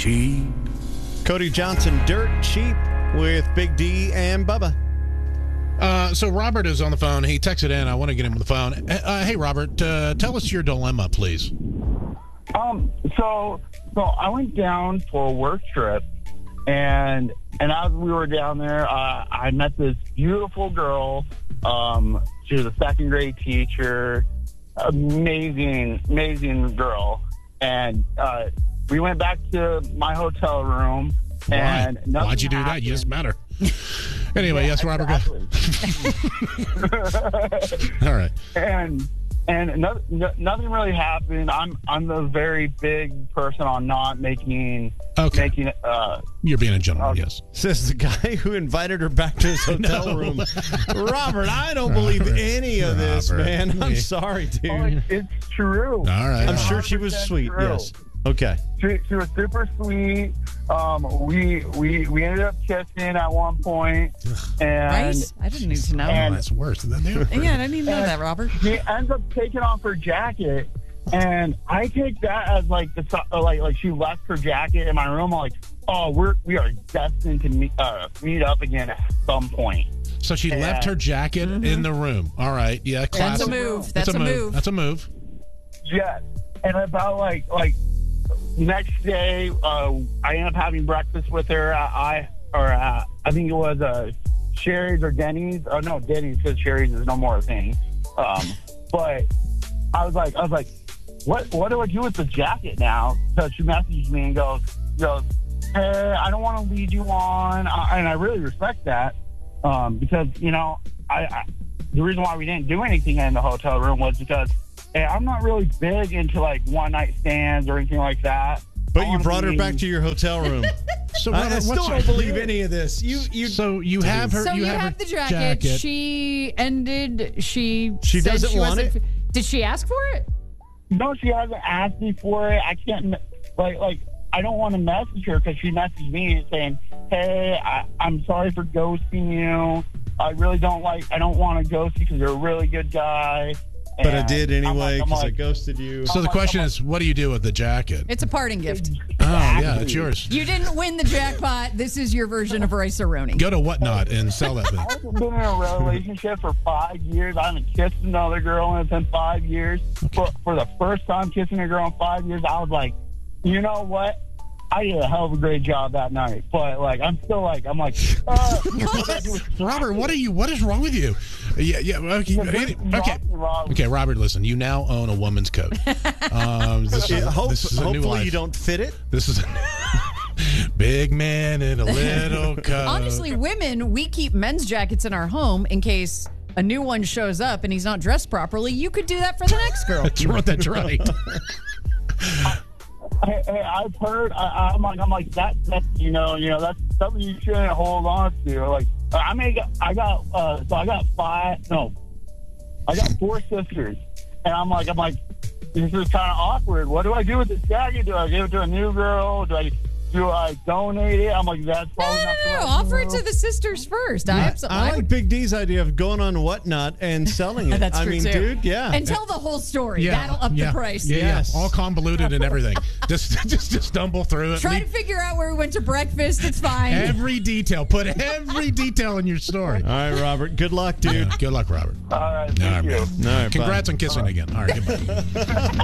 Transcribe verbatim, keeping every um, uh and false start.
cheap. Cody Johnson, Dirt Cheap with Big D and Bubba. Uh, so Robert is on the phone. He texted in. I want to get him on the phone. Uh, hey, Robert, uh, tell us your dilemma, please. Um, so, so I went down for a work trip, and and as we were down there, uh, I met this beautiful girl. Um, she was a second grade teacher, amazing, amazing girl, and uh, we went back to my hotel room. Why? And Why'd you do happened. that? You just met her. Anyway, Yeah, yes, Robert. exactly. Go. All right. And and no, no, nothing really happened. I'm I'm a very big person on not making Okay. making uh You're being a gentleman, Okay. yes. Says the guy who invited her back to his hotel No. room. Robert, I don't believe Robert. any of this, Robert. man. I'm sorry, dude. oh, it- it's true. All right. I'm sure she was one hundred percent sweet. true. Yes. Okay. She, she was super sweet. Um, we we we ended up kissing at one point, and Right? I didn't need to know. Oh, And- that's worse than that. Yeah, I didn't even know that, Robert. she ends up taking off her jacket, and I take that as like the so- like like she left her jacket in my room. I'm like, oh, we're we are destined to meet uh, meet up again at some point. So she Yeah. left her jacket in the room. All right. Yeah, That's classic. a move. That's That's a move. That's a move. Yes, and about like like next day, uh, I ended up having breakfast with her. At I or uh, I think it was uh, Sherry's or Denny's. Oh no, Denny's, because Sherry's is no more a thing. Um, but I was like, I was like, what what do I do with the jacket now? So she messaged me and goes, goes, hey, I don't want to lead you on, I, and I really respect that um, because you know I, I the reason why we didn't do anything in the hotel room was because. Hey, I'm not really big into like one night stands or anything like that. But I you wanna brought her be- back to your hotel room. So I, I Robert, still what's- don't believe any of this. You, you. So you have her. So you, have, have, her the jacket. She ended. She She said doesn't she want wasn't- it? Did she ask for it? No, she hasn't asked me for it. I can't like like I don't want to message her because she messaged me saying, "Hey, I, I'm sorry for ghosting you. I really don't like. I don't want to ghost you because you're a really good guy." But I And did I'm anyway like- I'm because I like, ghosted you. So the I'm like- question I'm is, what do you do with the jacket? It's a parting gift. Oh, yeah, it's yours. You didn't win the jackpot. This is your version of Rice-A-Roni. Go to Whatnot and sell that thing. I've been in a relationship for five years. I haven't kissed another girl in been five years. For, for the first time kissing a girl in five years, I was like, you know what? I did a hell of a great job that night. But like, I'm still like, I'm like, uh, Robert, what are you? What is wrong with you? Yeah, yeah. Okay, okay, okay. Robert, listen. You now own a woman's coat. Um, this, Yeah, is, hope- this is a new hopefully life. you don't fit it. This is a big man in a little coat. Honestly, women, we keep men's jackets in our home in case a new one shows up and he's not dressed properly. You could do that for the next girl. that's right. That's right. Hey, hey, I've heard. I, I'm like, I'm like that. That's you know, you know, that's something you shouldn't hold on to. Like, I mean, I got, uh, so I got five. No, I got four sisters, and I'm like, I'm like, this is kind of awkward. What do I do with this jacket? Do I give it to a new girl? Do I do I donate it? I'm like, that's No, probably no, not the no, no. right Offer it move. to the sisters first. I, I, absolutely. I like Big D's idea of going on Whatnot and selling it. That's I true, mean, too. dude, yeah. And tell the whole story. Yeah, That'll up yeah, the price. Yeah, Yes. yeah. All convoluted and everything. just, just, just stumble through it. Try Leave to figure out where we went to breakfast. It's fine. every detail. Put every detail in your story. All right, Robert. Good luck, dude. Yeah, good luck, Robert. All right, All thank right, you. man. All right, Congrats on kissing again. All right, goodbye.